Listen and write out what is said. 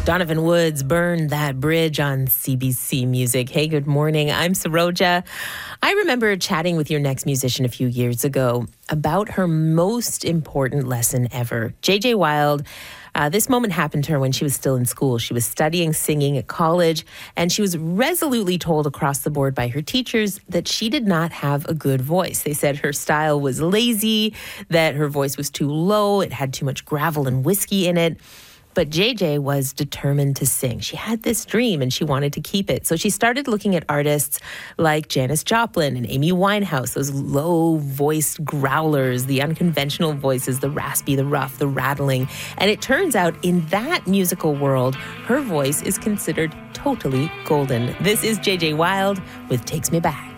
Donovan Woods, Burn That Bridge on CBC Music. Hey, good morning. I'm Saroja. I remember chatting with your next musician a few years ago about her most important lesson ever. JJ Wilde. This moment happened to her when she was still in school. She was studying singing at college, and she was resolutely told across the board by her teachers that she did not have a good voice. They said her style was lazy, that her voice was too low, it had too much gravel and whiskey in it. But JJ was determined to sing. She had this dream and she wanted to keep it. So she started looking at artists like Janis Joplin and Amy Winehouse, those low-voiced growlers, the unconventional voices, the raspy, the rough, the rattling. And it turns out in that musical world, her voice is considered totally golden. This is JJ Wilde with Takes Me Back.